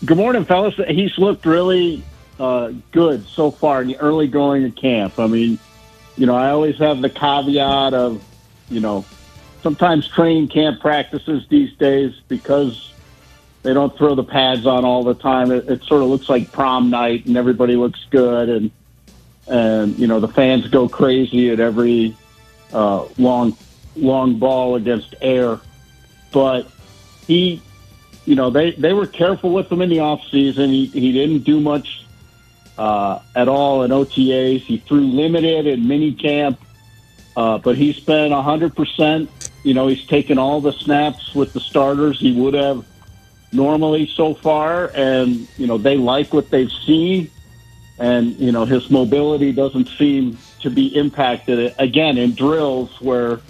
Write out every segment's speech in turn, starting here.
Good morning, fellas. He's looked really good so far in the early going of camp. I mean, I always have the caveat of, sometimes training camp practices these days, because they don't throw the pads on all the time. It sort of looks like prom night, and everybody looks good, and the fans go crazy at every long ball against air. But they were careful with him in the off season. He didn't do much at all in OTAs. He threw limited in mini camp, but he's been 100%. He's taken all the snaps with the starters he would have normally so far, and they like what they've seen, and his mobility doesn't seem to be impacted again in drills where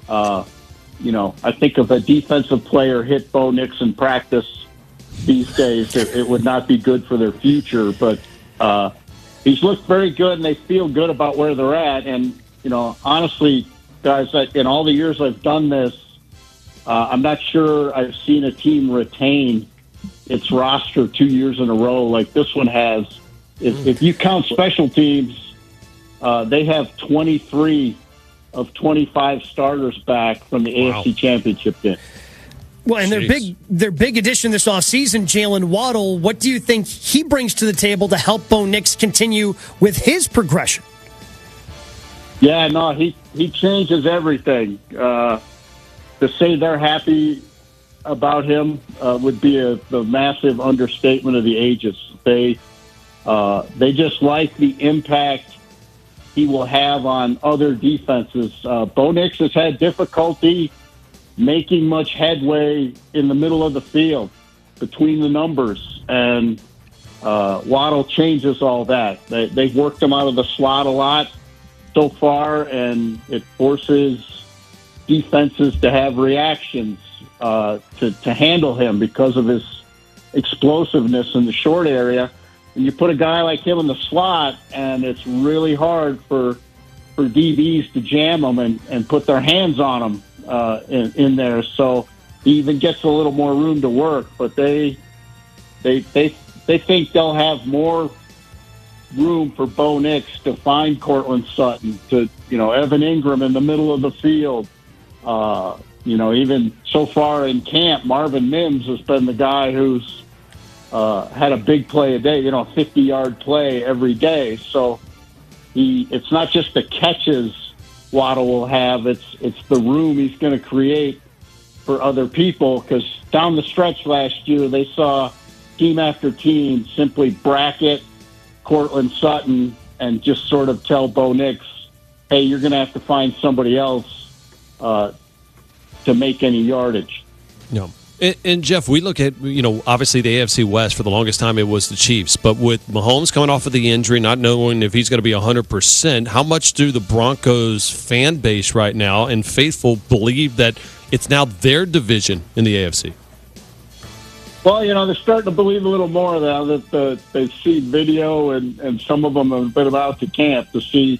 I think if a defensive player hit Bo Nix in practice these days, it would not be good for their future. But he's looked very good, and they feel good about where they're at. And honestly, guys, in all the years I've done this, I'm not sure I've seen a team retain its roster 2 years in a row like this one has. If you count special teams, they have 23 of 25 starters back from the AFC Championship game. Well, and their big addition this offseason, Jalen Waddle, what do you think he brings to the table to help Bo Nix continue with his progression? Yeah, no, he changes everything. To say they're happy about him would be the massive understatement of the ages. They just like the impact he will have on other defenses. Bo Nix has had difficulty making much headway in the middle of the field between the numbers, and Waddle changes all that. They've worked him out of the slot a lot so far, and it forces defenses to have reactions to handle him because of his explosiveness in the short area. And you put a guy like him in the slot, and it's really hard for DBs to jam him and put their hands on him in there. So he even gets a little more room to work. But they think they'll have more room for Bo Nix to find Cortland Sutton, to Evan Ingram in the middle of the field. Even so far in camp, Marvin Mims has been the guy who's had a big play a day, a 50-yard play every day. So it's not just the catches Waddle will have, it's the room he's going to create for other people, because down the stretch last year, they saw team after team simply bracket Cortland Sutton and just sort of tell Bo Nix, hey, you're going to have to find somebody else to make any yardage. No. And Jeff, we look at, obviously the AFC West, for the longest time it was the Chiefs. But with Mahomes coming off of the injury, not knowing if he's going to be 100%, how much do the Broncos fan base right now and faithful believe that it's now their division in the AFC? Well, they're starting to believe a little more now that they've seen video, and some of them have been out to camp to see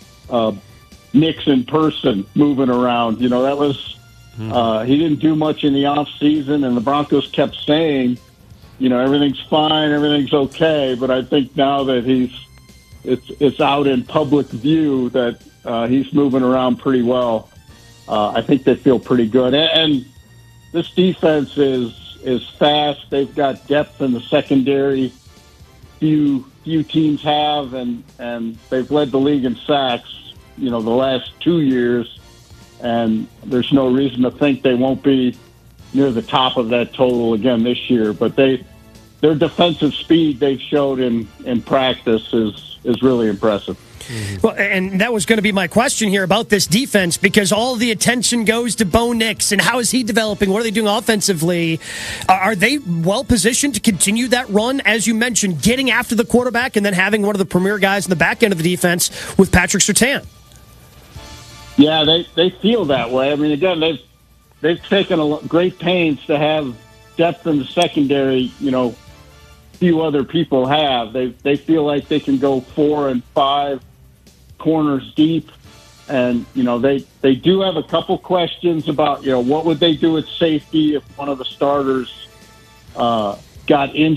Nix in person moving around. That was... he didn't do much in the off season, and the Broncos kept saying, everything's fine, everything's okay. But I think now that it's out in public view that he's moving around pretty well. I think they feel pretty good, and this defense is fast. They've got depth in the secondary. Few teams have, and they've led the league in sacks, the last 2 years. And there's no reason to think they won't be near the top of that total again this year. But their defensive speed they've showed in practice is really impressive. Well, and that was going to be my question here about this defense, because all the attention goes to Bo Nix and how is he developing? What are they doing offensively? Are they well positioned to continue that run, as you mentioned, getting after the quarterback and then having one of the premier guys in the back end of the defense with Patrick Surtain? Yeah, they feel that way. I mean, again, they've taken great pains to have depth in the secondary. Few other people have. They feel like they can go 4 and 5 corners deep, and they do have a couple questions about what would they do at safety if one of the starters got injured.